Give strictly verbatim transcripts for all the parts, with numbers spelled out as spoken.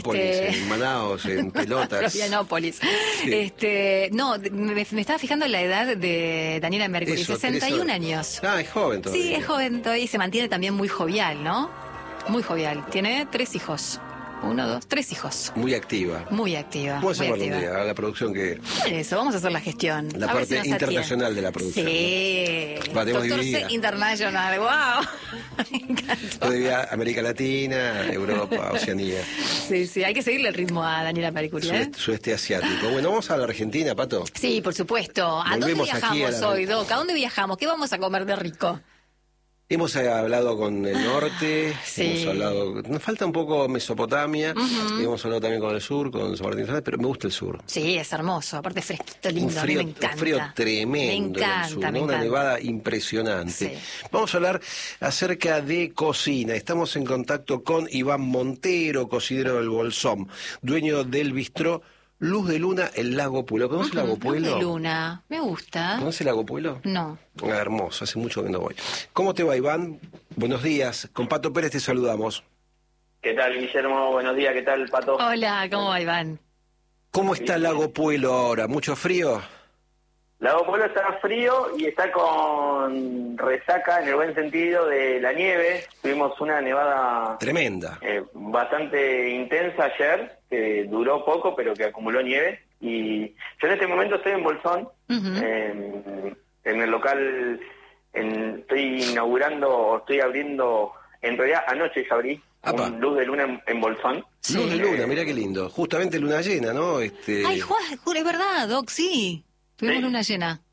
Este... en Manaos, en pelotas. Florianópolis. Sí. Este, no, me, me estaba fijando en la edad de Daniela Mercury, Eso, sesenta y un Teresa... años. Ah, es joven todavía. Sí, es joven todavía y se mantiene también muy jovial, ¿no? Muy jovial. Tiene tres hijos. Uno, dos, tres hijos. Muy activa. Muy activa. Vamos a muy hacer un día a la producción que... Eso, vamos a hacer la gestión. La a parte si internacional atiende. De la producción. Sí. ¿No? Doctor C International, wow. Me encantó. De América Latina, Europa, Oceanía. Sí, sí, hay que seguirle el ritmo a Daniela Mercury, ¿eh? Sudeste, sudeste asiático. Bueno, vamos a la Argentina, Pato. Sí, por supuesto. ¿A Volvemos dónde viajamos la... hoy, Doc? ¿A dónde viajamos? ¿Qué vamos a comer de rico? Hemos hablado con el norte, sí. hemos hablado, nos falta un poco Mesopotamia, uh-huh. hemos hablado también con el sur, con San Martín, pero me gusta el sur. Sí, es hermoso, aparte fresquito, lindo, un frío, a mí me encanta. Un frío tremendo me encanta, en el sur, me ¿no? encanta. Una nevada impresionante. Sí. Vamos a hablar acerca de cocina. Estamos en contacto con Iván Montero, cocinero del Bolsón, dueño del bistró Luz de Luna, el Lago Puelo. ¿Conoce uh-huh. el Lago Puelo? Luz de Luna, me gusta. ¿Conoce el Lago Puelo? No. Ah, hermoso, hace mucho que no voy. ¿Cómo te va, Iván? Buenos días. Con Pato Pérez te saludamos. ¿Qué tal, Guillermo? Buenos días. ¿Qué tal, Pato? Hola, ¿cómo va, Iván? ¿Cómo está el Lago Puelo ahora? ¿Mucho frío? Lago Puelo está frío y está con resaca, en el buen sentido, de la nieve. Tuvimos una nevada... Tremenda. Eh, bastante intensa ayer, que duró poco, pero que acumuló nieve. Y yo en este momento estoy en Bolsón, uh-huh. en, en el local, en, estoy inaugurando, o estoy abriendo, en realidad anoche ya abrí, Apa. un Luz de Luna en, en Bolsón. Sí. Luz de Luna, mirá qué lindo. Justamente luna llena, ¿no? Este... Ay, Juan, es verdad, Doc, sí. Tuvimos sí. luna llena.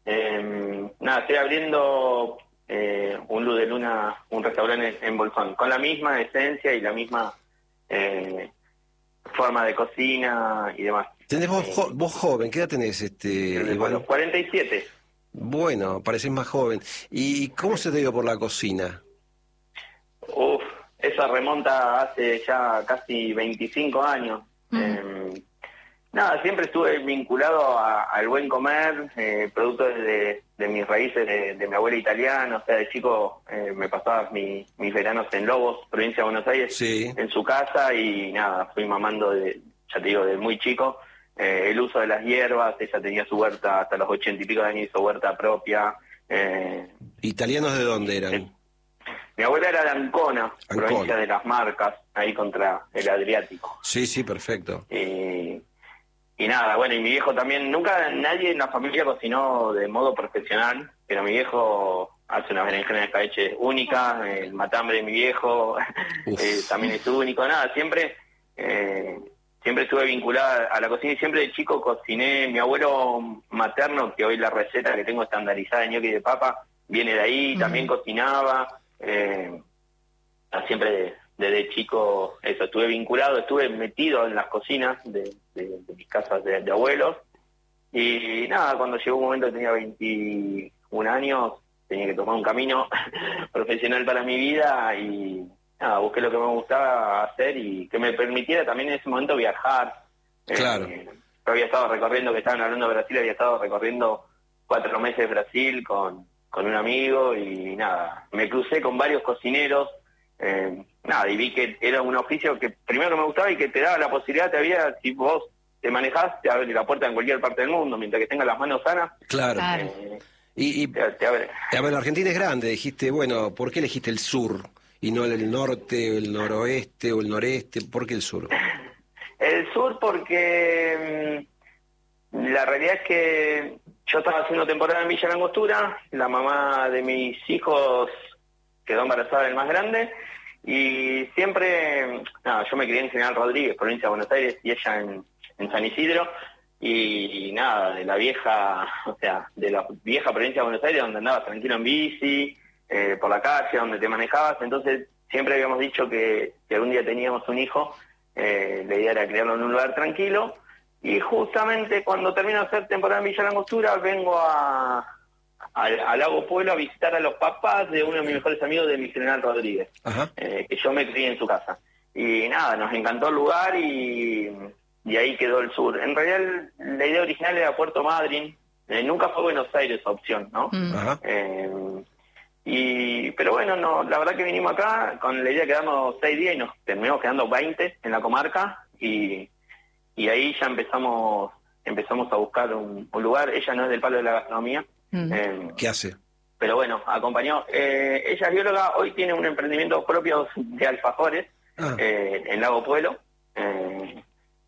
Eh, nada, estoy abriendo eh, un Luz de Luna, un restaurante en Bolsón, con la misma esencia y la misma eh, forma de cocina y demás. Tenés vos, eh, jo- vos joven, ¿qué edad tenés, este, Iván? Los cuarenta y siete. Bueno, parecés más joven. ¿Y cómo se te dio por la cocina? Uf, eso remonta hace ya casi veinticinco años. Mm. Eh, Nada, siempre estuve vinculado a, al buen comer, eh, producto de, de mis raíces de, de mi abuela italiana. O sea, de chico eh, me pasaba mi, mis veranos en Lobos, provincia de Buenos Aires, sí. en su casa, y nada, fui mamando, de, ya te digo, de muy chico, eh, el uso de las hierbas. Ella tenía su huerta, hasta los ochenta y pico de años hizo huerta propia. Eh, ¿Italianos de dónde eran? Eh, mi abuela era de Ancona, Ancona, provincia de Las Marcas, ahí contra el Adriático. Sí, sí, perfecto. Y... Y nada, bueno, y mi viejo también, nunca nadie en la familia cocinó de modo profesional, pero mi viejo hace una berenjena de escabeche única, el matambre de mi viejo eh, también es único, nada, siempre eh, siempre estuve vinculada a la cocina y siempre de chico cociné. Mi abuelo materno, que hoy la receta que tengo estandarizada de ñoqui de papa, viene de ahí, mm. también cocinaba, eh, siempre desde chico eso, estuve vinculado, estuve metido en las cocinas de, de, de mis casas de, de abuelos, y nada, cuando llegó un momento que tenía veintiún años, tenía que tomar un camino profesional para mi vida, y nada, busqué lo que me gustaba hacer y que me permitiera también en ese momento viajar. Claro. Eh, yo había estado recorriendo, que estaban hablando de Brasil, había estado recorriendo cuatro meses Brasil con, con un amigo, y nada, me crucé con varios cocineros, eh, nada, y vi que era un oficio que primero me gustaba y que te daba la posibilidad, te había, si vos te manejás, te abre la puerta en cualquier parte del mundo, mientras que tengas las manos sanas. Claro. Eh, y, y te, te abre. A ver, Argentina es grande, dijiste, bueno, ¿por qué elegiste el sur y no el norte, o el noroeste, o el noreste? ¿Por qué el sur? El sur porque mmm, la realidad es que yo estaba haciendo temporada en Villa Langostura, la mamá de mis hijos quedó embarazada del más grande, y siempre, nada, yo me crié en General Rodríguez, provincia de Buenos Aires, y ella en, en San Isidro, y, y nada, de la vieja, o sea, de la vieja provincia de Buenos Aires, donde andabas tranquilo en bici, eh, por la calle, donde te manejabas. Entonces siempre habíamos dicho que si algún día teníamos un hijo, eh, la idea era criarlo en un lugar tranquilo, y justamente cuando termino de hacer temporada en Villa Langostura, vengo a... Al, al Lago Puelo a visitar a los papás de uno de mis mejores amigos, de mi General Rodríguez, eh, que yo me crié en su casa. Y nada, nos encantó el lugar, y, y ahí quedó el sur. En realidad la idea original era Puerto Madryn, eh, nunca fue Buenos Aires opción, ¿no? Mm. Eh, Y pero bueno, no, la verdad que vinimos acá con la idea de quedarnos seis días y nos terminamos quedando veinte en la comarca y, y ahí ya empezamos empezamos a buscar un, un lugar. Ella no es del palo de la gastronomía. Mm. Eh, ¿Qué hace? Pero bueno, acompañó. Eh, ella es bióloga, hoy tiene un emprendimiento propio de alfajores ah. eh, en Lago Pueblo. Eh,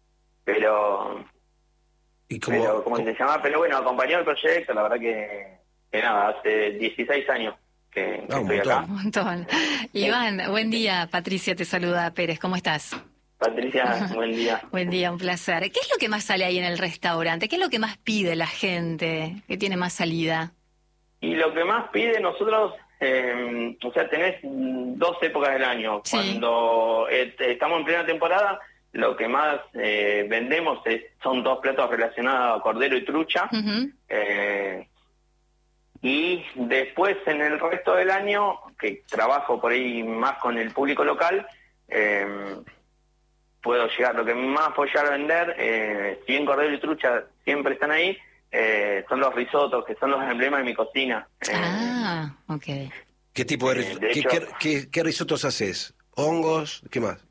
pero, ¿Y cómo, pero ¿cómo cómo? se llama? Pero bueno, acompañó el proyecto, la verdad que, que nada, hace dieciséis años que, que ah, estoy acá. Un montón. Iván, buen día. Patricia te saluda. Pérez, ¿cómo estás? Patricia, buen día. Buen día, un placer. ¿Qué es lo que más sale ahí en el restaurante? ¿Qué es lo que más pide la gente? ¿Qué tiene más salida? Y lo que más pide nosotros, eh, o sea, tenés dos épocas del año. Sí. Cuando eh, estamos en plena temporada, lo que más eh, vendemos es, son dos platos relacionados a cordero y trucha. Uh-huh. eh, y después en el resto del año, que trabajo por ahí más con el público local, eh, puedo llegar, lo que más puedo llegar a vender, eh, si bien cordero y trucha siempre están ahí, eh, son los risotos, que son los emblemas de mi cocina. Eh, ah, ok. ¿Qué tipo de, ris- eh, de ¿qué, hecho, qué, qué, qué risotos haces? ¿Hongos? ¿Qué más?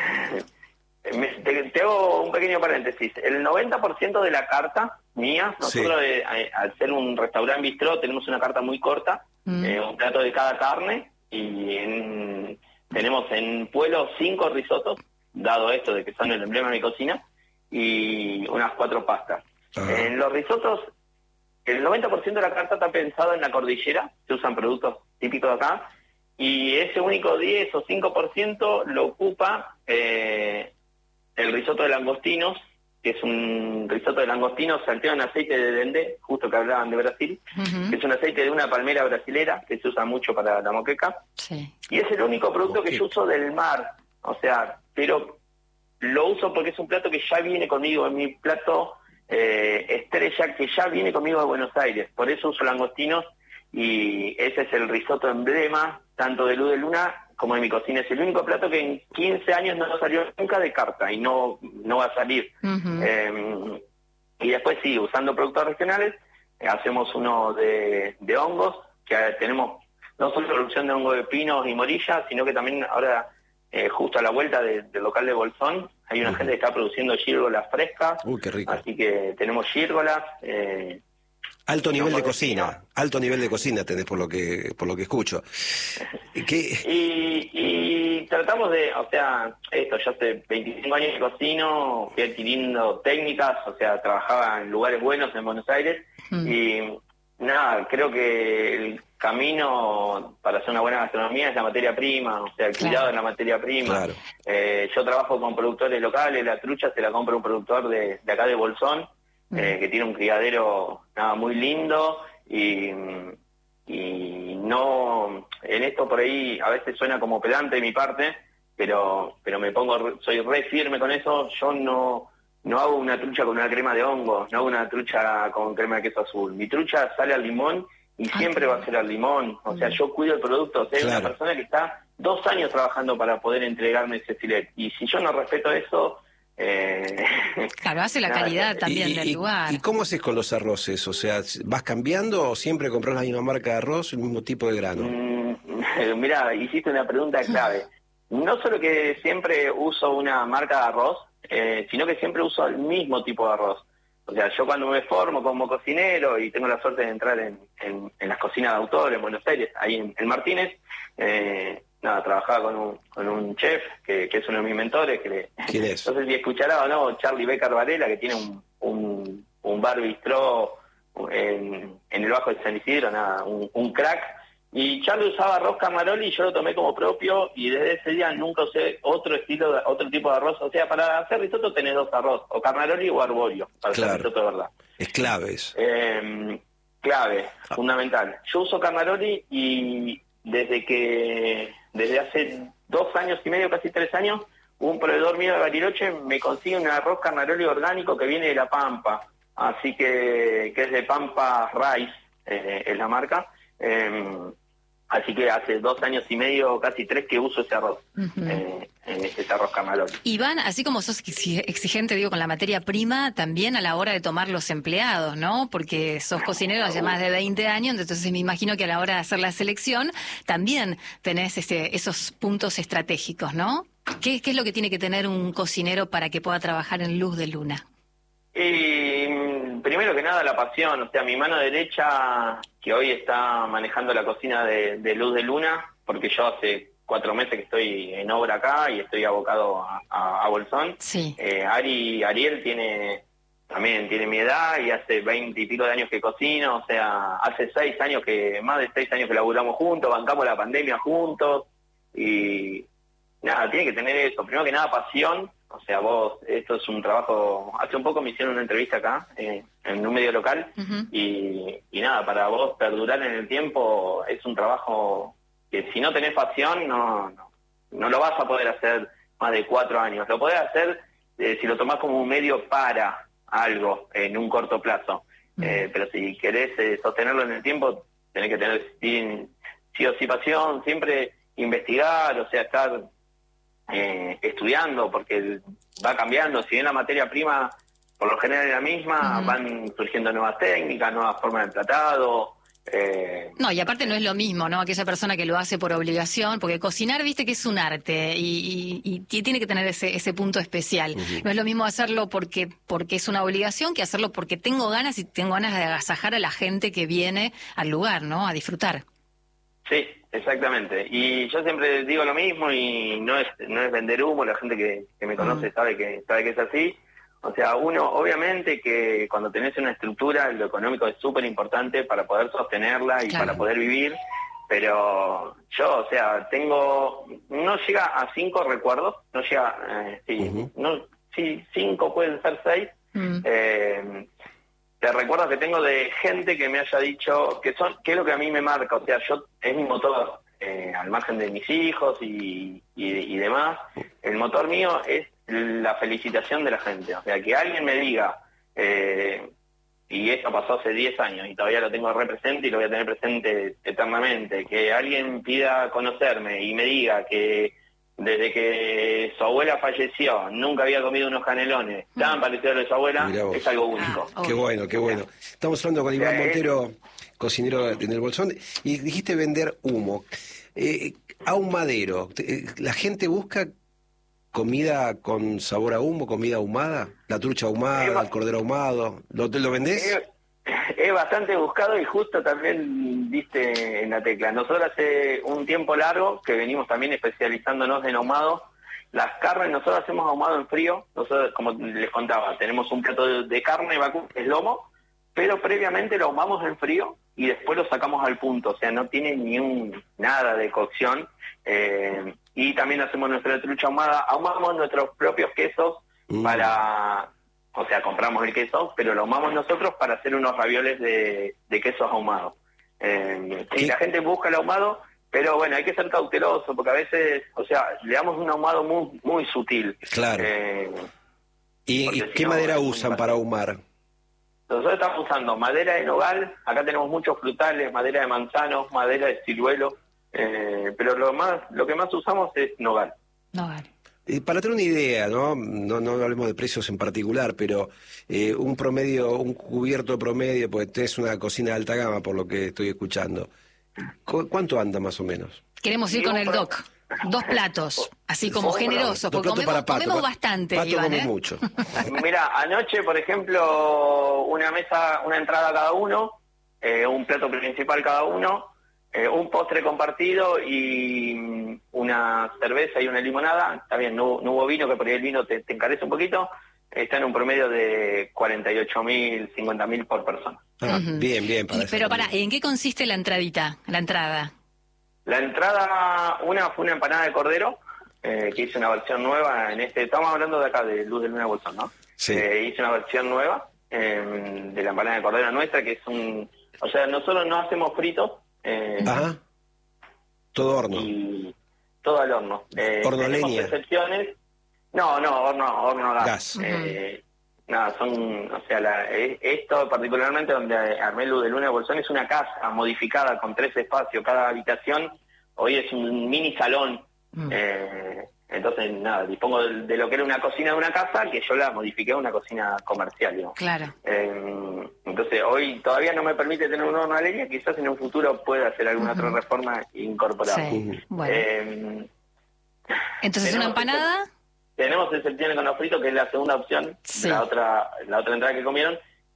me, te, te hago un pequeño paréntesis. El noventa por ciento de la carta mía, nosotros sí. eh, al ser un restaurante bistró tenemos una carta muy corta, mm. eh, un plato de cada carne, y en, tenemos en Pueblo cinco risotos, dado esto de que son el emblema de mi cocina, y unas cuatro pastas. Ajá. En los risotos, el noventa por ciento de la carta está pensado en la cordillera, se usan productos típicos de acá, y ese único diez o cinco por ciento lo ocupa eh, el risotto de langostinos, que es un risotto de langostinos salteado en aceite de dendé, justo que hablaban de Brasil, uh-huh. que es un aceite de una palmera brasilera, que se usa mucho para la moqueca, sí. y es el único producto Moqueca. que yo uso del mar, o sea, pero lo uso porque es un plato que ya viene conmigo, en mi plato eh, estrella, que ya viene conmigo de Buenos Aires, por eso uso langostinos, y ese es el risotto emblema, tanto de Luz de Luna como de mi cocina. Es el único plato que en quince años no salió nunca de carta, y no, no va a salir. Uh-huh. Eh, y después sí, usando productos regionales, eh, hacemos uno de, de hongos, que tenemos no solo producción de hongo de pinos y morilla, sino que también ahora, eh, justo a la vuelta de, del local de Bolsón, hay una uh-huh. gente que está produciendo gírgolas frescas. Uy, qué rico. Así que tenemos gírgolas. Eh, alto nivel de cocina, de alto nivel de cocina tenés por lo que por lo que escucho. ¿Qué? Y, y tratamos de, o sea, esto, yo hace veinticinco años que cocino, fui adquiriendo técnicas, o sea, trabajaba en lugares buenos en Buenos Aires, mm. y nada, creo que el camino para hacer una buena gastronomía es la materia prima, o sea, el cuidado claro. de la materia prima. Claro. Eh, yo trabajo con productores locales, la trucha se la compra un productor de, de acá de Bolsón, mm. eh, que tiene un criadero nada muy lindo, y, y no, en esto por ahí a veces suena como pedante de mi parte, pero pero me pongo, soy re firme con eso. Yo no no hago una trucha con una crema de hongo, no hago una trucha con crema de queso azul. Mi trucha sale al limón y siempre va a ser al limón. O sea, yo cuido el producto. O sea, claro. hay una persona que está dos años trabajando para poder entregarme ese filet. Y si yo no respeto eso... Eh, claro, hace la nada, calidad también y, del y, lugar. ¿Y cómo haces con los arroces? O sea, ¿vas cambiando o siempre compras la misma marca de arroz, el mismo tipo de grano? Mm, mirá, hiciste una pregunta clave. No solo que siempre uso una marca de arroz, eh, sino que siempre uso el mismo tipo de arroz. O sea, yo cuando me formo como cocinero y tengo la suerte de entrar en, en, en las cocinas de autor en Buenos Aires, ahí en, en Martínez, eh, nada, trabajaba con un, con un chef que, que es uno de mis mentores. Que le, ¿Quién es? No sé si escuchará o no, Charlie Becker Varela, que tiene un, un, un bar bistró en, en el Bajo de San Isidro, nada, un, un crack. Y Charlie usaba arroz Carnaroli y yo lo tomé como propio, y desde ese día nunca usé otro estilo, de, otro tipo de arroz. O sea, para hacer risotto tenés dos arroz, o Carnaroli o Arborio, para claro. hacer risotto de verdad. Es clave eso. Eh, clave, ah. fundamental. Yo uso Carnaroli y desde que, desde hace dos años y medio, casi tres años, un proveedor mío de Bariloche me consigue un arroz Carnaroli orgánico que viene de La Pampa. Así que, que es de Pampa Rice, eh, es la marca. Eh, Así que hace dos años y medio, casi tres, que uso ese arroz, uh-huh. eh, en este arroz Camaloti. Iván, así como sos exigente, digo, con la materia prima, también a la hora de tomar los empleados, ¿no? Porque sos cocinero hace más de veinte años, entonces me imagino que a la hora de hacer la selección también tenés este, esos puntos estratégicos, ¿no? ¿Qué, ¿Qué es lo que tiene que tener un cocinero para que pueda trabajar en Luz de Luna? Y primero que nada la pasión, o sea, mi mano derecha que hoy está manejando la cocina de, de Luz de Luna, porque yo hace cuatro meses que estoy en obra acá y estoy abocado a, a, a Bolsón. Sí. Eh, Ari, Ariel tiene también tiene mi edad y hace veinte y pico de años que cocino, o sea, hace seis años que, más de seis años que laburamos juntos, bancamos la pandemia juntos y nada, tiene que tener eso, primero que nada pasión. O sea, vos, esto es un trabajo... Hace un poco me hicieron una entrevista acá, eh, en un medio local, uh-huh. y, y nada, para vos perdurar en el tiempo es un trabajo que si no tenés pasión no, no, no lo vas a poder hacer más de cuatro años. Lo podés hacer eh, si lo tomás como un medio para algo en un corto plazo. Uh-huh. Eh, pero si querés eh, sostenerlo en el tiempo, tenés que tener sí, sí o sí pasión, siempre investigar, o sea, estar... Eh, estudiando, porque va cambiando, si bien la materia prima por lo general es la misma, uh-huh. van surgiendo nuevas técnicas, nuevas formas de emplatado. Eh, no, y aparte no es lo mismo, ¿no? Aquella persona que lo hace por obligación, porque cocinar, viste que es un arte y, y, y tiene que tener ese, ese punto especial. Uh-huh. No es lo mismo hacerlo porque, porque es una obligación que hacerlo porque tengo ganas y tengo ganas de agasajar a la gente que viene al lugar, ¿no? A disfrutar. Sí, exactamente. Y yo siempre digo lo mismo y no es no es vender humo, la gente que, que me conoce uh-huh. sabe que sabe que es así. O sea, uno, obviamente que cuando tenés una estructura, lo económico es súper importante para poder sostenerla y claro. para poder vivir, pero yo, o sea, tengo, no llega a cinco recuerdos, no llega, eh, sí, uh-huh. no, sí, cinco pueden ser seis, uh-huh. eh, te recuerdo que tengo de gente que me haya dicho que son, que es lo que a mí me marca, o sea, yo es mi motor, eh, al margen de mis hijos y, y, y demás, el motor mío es la felicitación de la gente, o sea, que alguien me diga, eh, y esto pasó hace diez años y todavía lo tengo re presente y lo voy a tener presente eternamente, que alguien pida conocerme y me diga que desde que su abuela falleció, nunca había comido unos canelones tan parecidos a los de su abuela, es algo único. Ah, qué bueno, qué bueno. Estamos hablando con Iván Montero, cocinero en el Bolsón, y dijiste vender humo. Eh, ahumadero, ¿la gente busca comida con sabor a humo, comida ahumada? ¿La trucha ahumada, eh, el cordero ahumado? ¿Lo, lo vendés? Eh, es bastante buscado y justo también diste en la tecla. Nosotros hace un tiempo largo que venimos también especializándonos en ahumado. Las carnes, nosotros hacemos ahumado en frío. Nosotros, como les contaba, tenemos un plato de carne vacuna, es lomo, pero previamente lo ahumamos en frío y después lo sacamos al punto. O sea, no tiene ni un nada de cocción. Eh, y también hacemos nuestra trucha ahumada. Ahumamos nuestros propios quesos mm. para... O sea, compramos el queso, pero lo ahumamos nosotros para hacer unos ravioles de, de quesos ahumados. Eh, y la gente busca el ahumado, pero bueno, hay que ser cauteloso, porque a veces, o sea, le damos un ahumado muy muy sutil. Claro. Eh, ¿Y, ¿y qué no, madera usan para ahumar? Nosotros estamos usando madera de nogal, acá tenemos muchos frutales, madera de manzano, madera de ciruelo, eh, pero lo más lo que más usamos es nogal. Nogal. Para tener una idea, ¿no? No, no hablemos de precios en particular, pero eh, un promedio, un cubierto promedio, pues tenés una cocina de alta gama, por lo que estoy escuchando. ¿Cu- ¿Cuánto anda más o menos? Queremos ir con el doc. Dos platos, así como generosos, porque comemos, comemos bastante, Pato Iván, come ¿eh? mucho. Mira, anoche, por ejemplo, una mesa, una entrada cada uno, eh, un plato principal cada uno, Eh, un postre compartido y una cerveza y una limonada. Está bien, no, no hubo vino, que por ahí el vino te, te encarece un poquito. Está en un promedio de cuarenta y ocho mil, cincuenta mil por persona. Ah, uh-huh. Bien, bien. Para y, pero para, ¿en qué consiste la entradita, la entrada? La entrada, una fue una empanada de cordero, eh, que hice una versión nueva en este... Estamos hablando de acá, de Luz de Luna Bolsón, ¿no? Sí. Eh, hice una versión nueva eh, de la empanada de cordero nuestra, que es un... O sea, nosotros no hacemos fritos. Eh, Ajá. Todo horno. Y todo al horno. Eh, ¿Horno tenemos leña? excepciones. No, no, horno, horno gas. Gas. Eh, nada, son, o sea, la, esto particularmente donde armé Luz de Luna de Bolsón es una casa modificada con tres espacios, cada habitación hoy es un mini salón, mm. eh, entonces nada, dispongo de, de lo que era una cocina de una casa que yo la modifiqué a una cocina comercial, digamos. Claro. Eh, entonces hoy todavía no me permite tener un horno a leña, quizás en un futuro pueda hacer alguna uh-huh. otra reforma incorporada. Sí. Uh-huh. Bueno. Eh, entonces una empanada... Tenemos el septiembre con los fritos, que es la segunda opción, sí. la otra la otra entrada que comieron,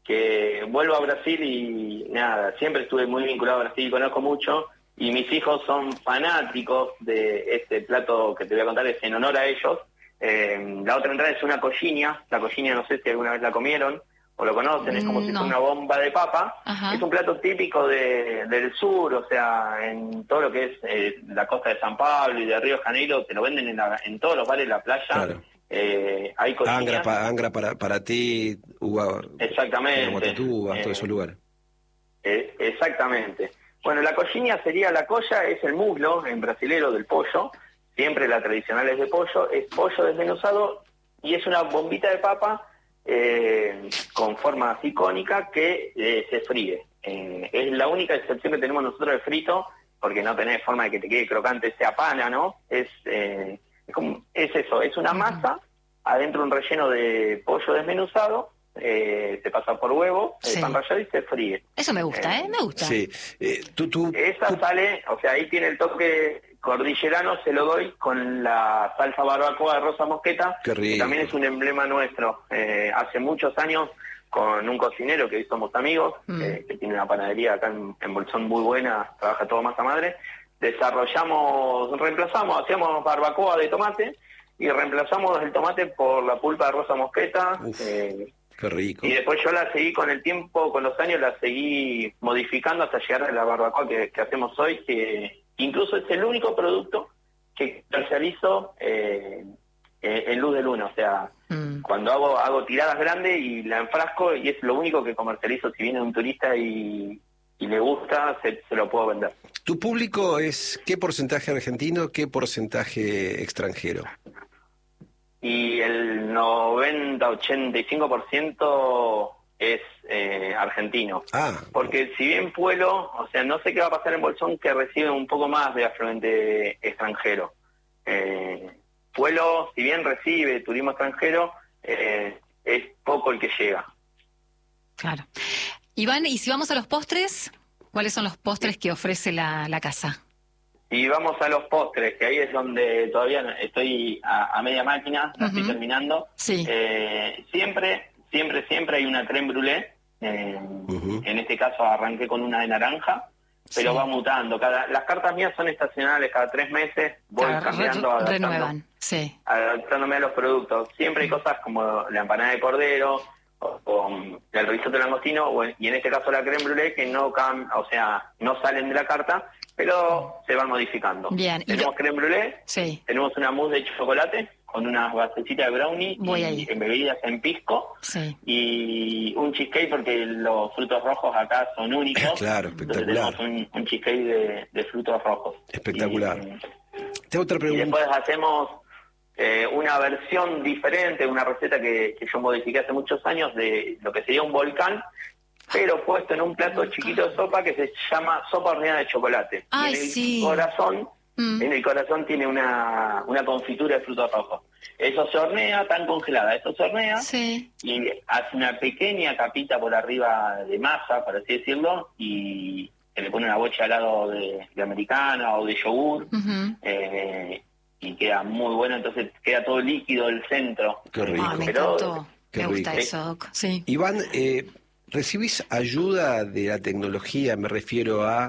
que vuelvo a Brasil y nada, siempre estuve muy vinculado a Brasil, conozco mucho, y mis hijos son fanáticos de este plato que te voy a contar, es en honor a ellos. Eh, la otra entrada es una coxinha, la coxinha no sé si alguna vez la comieron o lo conocen, es como no. si fuera una bomba de papa. Ajá. Es un plato típico de, del sur, o sea, en todo lo que es eh, la costa de San Pablo y de Río de Janeiro, te lo venden en, la, en todos los bares de la playa. Claro. Eh, hay coxinha. Angra, pa, Angra para, para ti, Uva, exactamente. Guatatúa, eh, todos esos lugares. Eh, exactamente. Bueno, la coxinha sería la colla, es el muslo en brasilero del pollo, siempre la tradicional es de pollo, es pollo desmenuzado y es una bombita de papa eh, con forma icónica que eh, se fríe. Eh, es la única excepción que tenemos nosotros de frito, porque no tenés forma de que te quede crocante, sea pana, ¿no? Es, eh, es, como, es eso, es una masa, adentro un relleno de pollo desmenuzado, Eh, se pasa por huevo, sí. el pan rallado y se fríe. Eso me gusta, ¿eh? ¿eh? Me gusta. Sí. Eh, tú, tú, Esa tú... sale, o sea, ahí tiene el toque cordillerano, se lo doy con la salsa barbacoa de Rosa Mosqueta, que también es un emblema nuestro. Eh, hace muchos años, con un cocinero que hoy somos amigos, mm. eh, que tiene una panadería acá en, en Bolsón muy buena, trabaja todo masa madre, desarrollamos, reemplazamos, hacíamos barbacoa de tomate y reemplazamos el tomate por la pulpa de Rosa Mosqueta. Eh, Qué rico. Y después yo la seguí con el tiempo, con los años, la seguí modificando hasta llegar a la barbacoa que, que hacemos hoy, que incluso es el único producto que comercializo eh, en Luz de Luna. O sea, mm. cuando hago hago tiradas grandes y la enfrasco y es lo único que comercializo. Si viene un turista y, y le gusta, se, se lo puedo vender. ¿Tu público es qué porcentaje argentino, qué porcentaje extranjero? Y el noventa, ochenta y cinco por ciento es eh, argentino. Ah. Porque si bien Pueblo, o sea, no sé qué va a pasar en Bolsón, que recibe un poco más de afluente extranjero. Eh, Pueblo, si bien recibe turismo extranjero, eh, es poco el que llega. Claro. Iván, y si vamos a los postres, ¿cuáles son los postres que ofrece la, la casa? Y vamos a los postres, que ahí es donde todavía estoy a, a media máquina, la uh-huh. estoy terminando. Sí. Eh, siempre, siempre, siempre hay una crème brûlée. Eh, uh-huh. En este caso arranqué con una de naranja, pero sí. va mutando. Cada, las cartas mías son estacionales, cada tres meses voy claro, cambiando, re- renuevan, sí. adaptándome a los productos. Siempre hay cosas como la empanada de cordero, o, o el risotto langostino, o, y en este caso la crème brûlée, que no cam, o sea, no salen de la carta, pero se van modificando. Bien. Tenemos yo... crème brûlée, sí. tenemos una mousse de chocolate con unas basecitas de brownie Voy y ahí. bebidas en pisco, sí. y un cheesecake porque los frutos rojos acá son únicos. Claro, espectacular. Entonces tenemos un, un cheesecake de, de frutos rojos. Espectacular. Y, Tengo otra pregunta. Y después hacemos eh, una versión diferente, una receta que, que yo modifiqué hace muchos años de lo que sería un volcán, pero puesto en un plato chiquito de sopa que se llama sopa horneada de chocolate. Ay, y en el sí. corazón, mm. en el corazón tiene una, una confitura de frutos rojos. Eso se hornea, tan congelada, eso se hornea, sí. y hace una pequeña capita por arriba de masa, por así decirlo, y se le pone una bocha al lado de, de americana o de yogur, uh-huh. eh, y queda muy bueno, entonces queda todo líquido el centro. Qué rico. Ah, me Pero, encantó. Qué me gusta rico. eso, Doc. Sí. Iván, eh, ¿recibís ayuda de la tecnología? Me refiero a,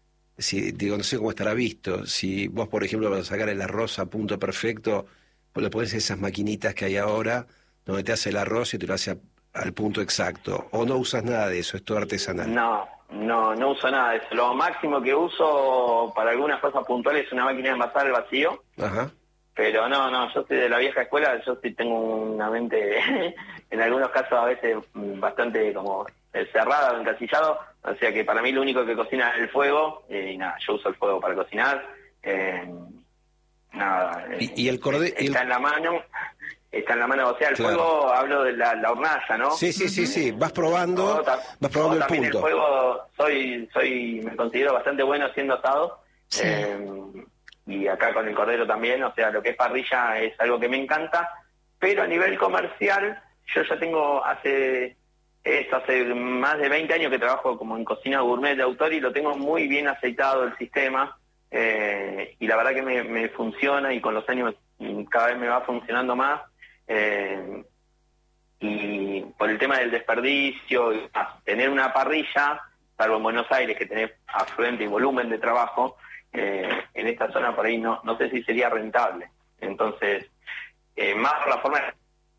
si digo, no sé cómo estará visto, si vos, por ejemplo, para sacar el arroz a punto perfecto, pues le pones esas maquinitas que hay ahora, donde te hace el arroz y te lo hace a, al punto exacto, o no usas nada de eso, es todo artesanal. No, no, no uso nada de eso. Lo máximo que uso para algunas cosas puntuales es una máquina de envasar al vacío. Ajá. Pero no, no, yo soy de la vieja escuela, yo sí tengo una mente, en algunos casos a veces bastante como cerrada o encasillado, o sea que para mí lo único que cocina es el fuego, eh, y nada, yo uso el fuego para cocinar, eh, nada, ¿Y, y el cordero? Está el... en la mano, está en la mano. O sea, el Claro. fuego, hablo de la, la hornalla, ¿no? Sí, sí, sí, sí. Vas probando, Yo ta- vas probando yo el también punto. el fuego, soy, soy, me considero bastante bueno haciendo asado. Sí. Eh, y acá con el cordero también, o sea, lo que es parrilla es algo que me encanta, pero a nivel comercial, yo ya tengo hace, esto, hace más de veinte años que trabajo como en cocina gourmet de autor y lo tengo muy bien aceitado el sistema, eh, y la verdad que me, me funciona y con los años cada vez me va funcionando más, eh, y por el tema del desperdicio, y más, tener una parrilla, salvo en Buenos Aires que tenés afluente y volumen de trabajo, eh, en esta zona por ahí no, no sé si sería rentable. Entonces, eh, más por la forma de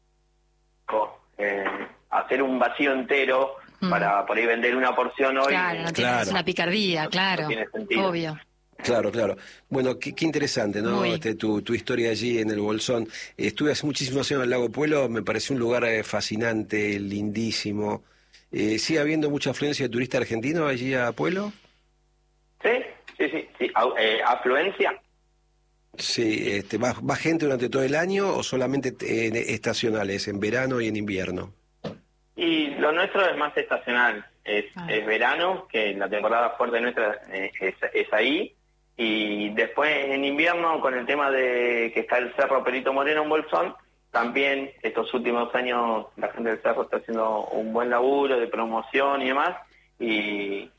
eh, hacer un vacío entero Mm. para por ahí vender una porción hoy. Claro, no tiene, Claro. es una picardía, No- claro. no tiene sentido. Obvio. Claro, claro. Bueno, qué, qué interesante, ¿no? Muy. Este, tu, tu historia allí en el Bolsón. Estuve hace muchísimos años en el Lago Puelo, me pareció un lugar eh, fascinante, lindísimo. Eh, ¿Sigue habiendo mucha afluencia de turistas argentinos allí a Puelo? Sí, sí, sí. sí. Au- eh, afluencia. Sí, este, ¿va, va gente durante todo el año o solamente en estacionales, en verano y en invierno? Y lo nuestro es más estacional, es, Ah. es verano, que la temporada fuerte nuestra eh, es, es ahí, y después en invierno con el tema de que está el Cerro Perito Moreno en Bolsón, también estos últimos años la gente del Cerro está haciendo un buen laburo de promoción y demás, y,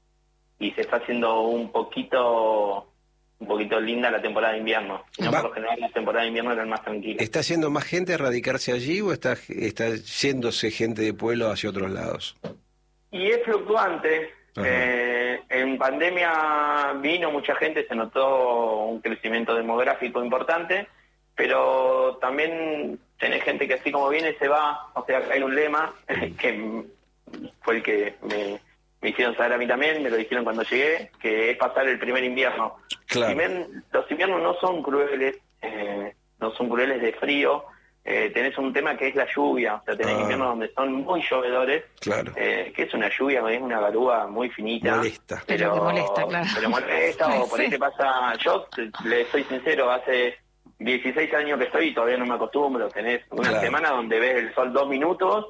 y se está haciendo un poquito un poquito linda la temporada de invierno, no, Va. por lo general la temporada de invierno era más tranquila. ¿Está yendo más gente a radicarse allí o está, está yéndose gente de Puelo hacia otros lados? Y es fluctuante. Ajá. Eh, en pandemia vino mucha gente, se notó un crecimiento demográfico importante, pero también tenés gente que así como viene se va. O sea, hay un lema que fue el que me, me hicieron saber a mí también, me lo dijeron cuando llegué, que es pasar el primer invierno. Claro. Si bien los inviernos no son crueles, eh, no son crueles de frío, eh, tenés un tema que es la lluvia, o sea, tenés Ah. inviernos donde son muy llovedores, Claro. eh, que es una lluvia, es una garúa muy finita. Molesta. Pero que molesta, claro. Pero molesta, o por ahí Sí. te pasa, yo te- le soy sincero, hace dieciséis años que estoy y todavía no me acostumbro, tenés una Claro. semana donde ves el sol dos minutos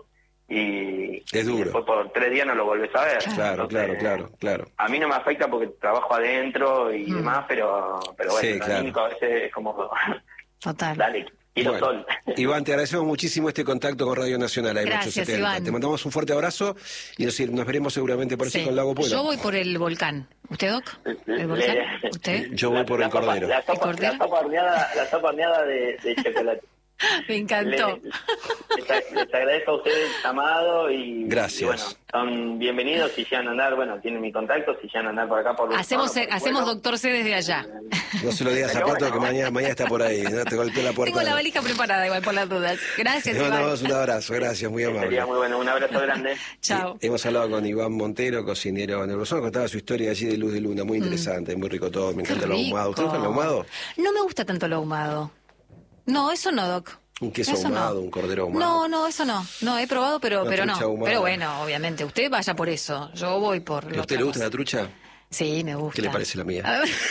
y, Es duro. y después por tres días no lo volvés a ver. Claro, Entonces, claro, claro, claro. A mí no me afecta porque trabajo adentro y Mm. demás, pero, pero bueno, Sí, lo claro. anímico a veces es como, Total. dale, quiero Bueno, sol. Iván, te agradecemos muchísimo este contacto con Radio Nacional. A M Gracias, ochocientos setenta. Iván. Te mandamos un fuerte abrazo y nos, nos veremos seguramente por allí Sí. con Lago Puelo. Yo voy por el volcán. ¿Usted, Doc? ¿El volcán? Le- ¿Usted? Yo voy La- por la el sopa- cordero. La sopa, ¿El cordero? la sopa horneada, la sopa horneada de, de chocolate. Me encantó. Le- les, les agradezco a ustedes el llamado y, Gracias. y bueno, son bienvenidos si llegan a andar, bueno, tienen mi contacto, si llegan a andar por acá por Hacemos, por el hacemos pueblo. doctor C desde allá. No se lo digas a Pero Pato bueno. que mañana, mañana está por ahí. ¿no? Te golpeó la puerta. Tengo la valija preparada igual por las dudas. Gracias, Te Iván. mandamos un abrazo. Gracias, muy amable. Sería muy bueno, un abrazo grande. Chao. Sí, hemos hablado con Iván Montero, cocinero en el Bolsón, contaba su historia allí de Luz de Luna, muy interesante, muy rico todo, me Mm. Qué encanta el ahumado. ¿Usted rico. gusta el ahumado? No me gusta tanto lo ahumado. No, eso no, Doc. Un queso Eso ahumado, no. un cordero ahumado. No, no, eso no. No, he probado, pero, Una pero no. trucha ahumada. Pero bueno, obviamente, usted vaya por eso. Yo voy por ¿A lo usted le gusta la trucha? Sí, me gusta. ¿Qué le parece la mía? A ver.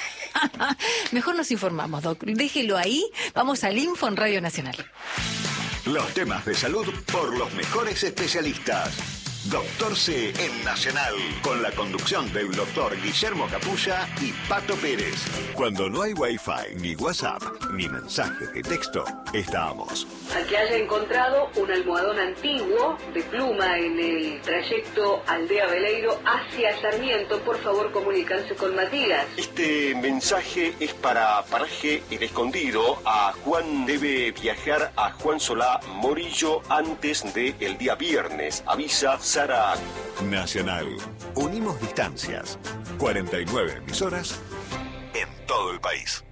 Mejor nos informamos, Doc. Déjelo ahí. Vamos al Info en Radio Nacional. Los temas de salud por los mejores especialistas. Doctor C en Nacional, con la conducción del doctor Guillermo Capulla y Pato Pérez. Cuando no hay Wi-Fi, ni WhatsApp, ni mensajes de texto, estamos. Al que haya encontrado un almohadón antiguo de pluma en el trayecto Aldea Veleiro hacia Sarmiento, por favor comunícanse con Matías. Este mensaje es para Paraje el Escondido. A Juan debe viajar a Juan Solá Morillo antes del día viernes. Avisa Sara. Nacional. Unimos distancias. cuarenta y nueve emisoras en todo el país.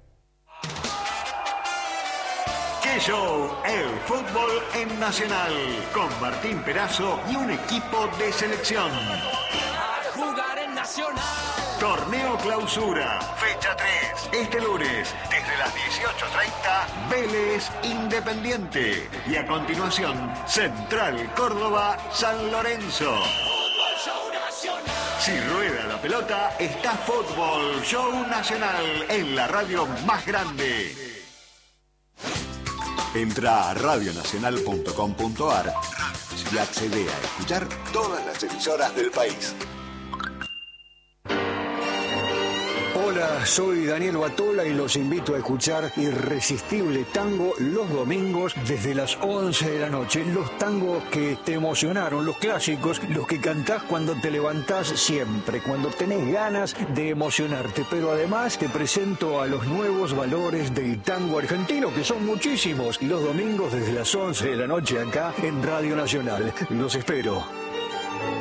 ¡Qué show! El fútbol en Nacional. Con Martín Perazo y un equipo de selección. Jugar en Nacional. Torneo Clausura, fecha tres. Este lunes, desde las dieciocho treinta, Vélez Independiente. Y a continuación, Central Córdoba San Lorenzo. Si rueda la pelota, está Fútbol Show Nacional en la radio más grande. Entra a radio nacional punto com punto a r y accede a escuchar todas las emisoras del país. Hola, soy Daniel Batola y los invito a escuchar Irresistible Tango los domingos desde las once de la noche. Los tangos que te emocionaron, los clásicos, los que cantás cuando te levantás siempre, cuando tenés ganas de emocionarte. Pero además te presento a los nuevos valores del tango argentino, que son muchísimos. Los domingos desde las once de la noche acá en Radio Nacional. Los espero.